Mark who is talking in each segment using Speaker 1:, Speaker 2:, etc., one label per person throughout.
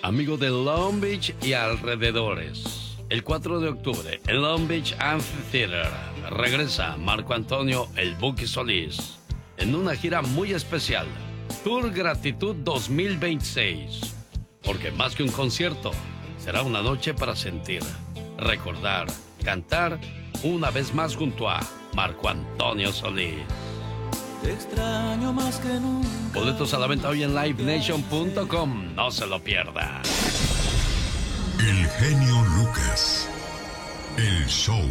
Speaker 1: Amigo de Long Beach y alrededores, el 4 de octubre, en Long Beach Amphitheater, regresa Marco Antonio El Buki Solís en una gira muy especial, Tour Gratitud 2026. Porque más que un concierto, será una noche para sentir, recordar, cantar una vez más junto a Marco Antonio Solís.
Speaker 2: Te extraño más que nunca.
Speaker 1: Boletos a la venta hoy en livenation.com. No se lo pierda.
Speaker 3: El genio Lucas. El show.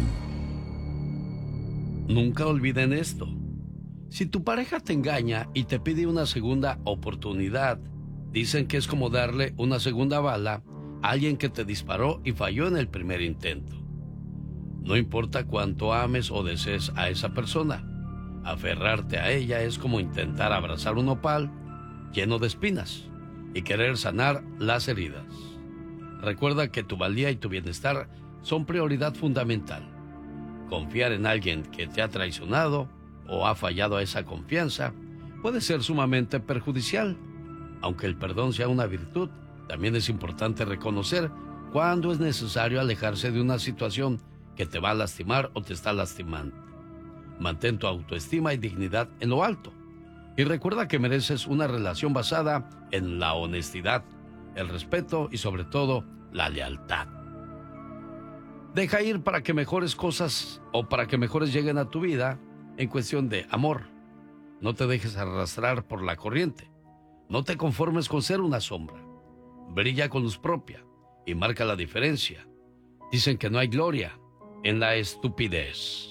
Speaker 1: Nunca olviden esto. Si tu pareja te engaña y te pide una segunda oportunidad, dicen que es como darle una segunda bala a alguien que te disparó y falló en el primer intento. No importa cuánto ames o desees a esa persona, aferrarte a ella es como intentar abrazar un nopal lleno de espinas y querer sanar las heridas. Recuerda que tu valía y tu bienestar son prioridad fundamental. Confiar en alguien que te ha traicionado o ha fallado a esa confianza puede ser sumamente perjudicial. Aunque el perdón sea una virtud, también es importante reconocer cuándo es necesario alejarse de una situación que te va a lastimar o te está lastimando. Mantén tu autoestima y dignidad en lo alto. Y recuerda que mereces una relación basada en la honestidad, el respeto y sobre todo la lealtad. Deja ir para que mejores cosas o para que mejores lleguen a tu vida en cuestión de amor. No te dejes arrastrar por la corriente. No te conformes con ser una sombra. Brilla con luz propia y marca la diferencia. Dicen que no hay gloria en la estupidez.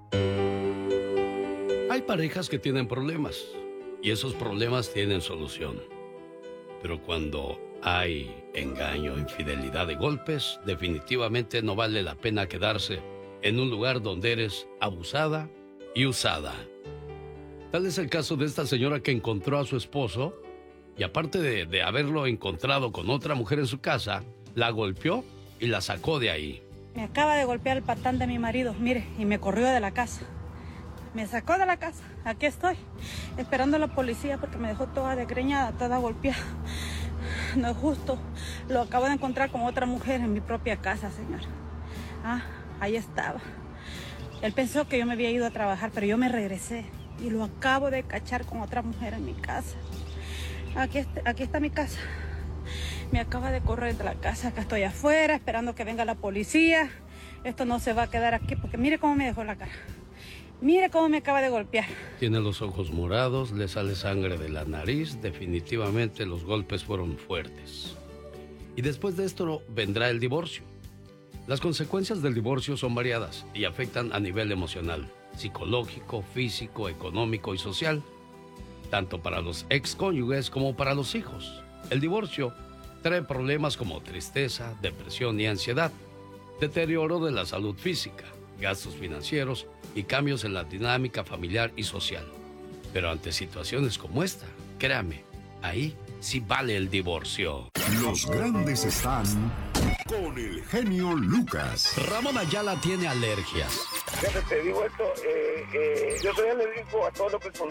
Speaker 1: Hay parejas que tienen problemas y esos problemas tienen solución. Pero cuando hay engaño, infidelidad y golpes, definitivamente no vale la pena quedarse en un lugar donde eres abusada y usada. Tal es el caso de esta señora que encontró a su esposo y aparte de haberlo encontrado con otra mujer en su casa, la golpeó y la sacó de ahí.
Speaker 4: Me acaba de golpear el patán de mi marido, mire, y me corrió de la casa. Me sacó de la casa. Aquí estoy, esperando a la policía porque me dejó toda desgreñada, toda golpeada. No es justo. Lo acabo de encontrar con otra mujer en mi propia casa, señor. Ahí estaba. Él pensó que yo me había ido a trabajar, pero yo me regresé. Y lo acabo de cachar con otra mujer en mi casa. Aquí está mi casa. Me acaba de correr de la casa. Acá estoy afuera, esperando que venga la policía. Esto no se va a quedar aquí, porque mire cómo me dejó la cara. Mire cómo me acaba de golpear.
Speaker 1: Tiene los ojos morados, le sale sangre de la nariz. Definitivamente los golpes fueron fuertes. Y después de esto vendrá el divorcio. Las consecuencias del divorcio son variadas y afectan a nivel emocional, psicológico, físico, económico y social, tanto para los excónyuges como para los hijos. El divorcio trae problemas como tristeza, depresión y ansiedad, deterioro de la salud física, gastos financieros y cambios en la dinámica familiar y social. Pero ante situaciones como esta, créame, ahí sí vale el divorcio.
Speaker 3: Los grandes están con el genio Lucas.
Speaker 1: Ramón Ayala tiene alergias.
Speaker 5: Fíjate, te digo esto, yo soy alérgico a todo lo que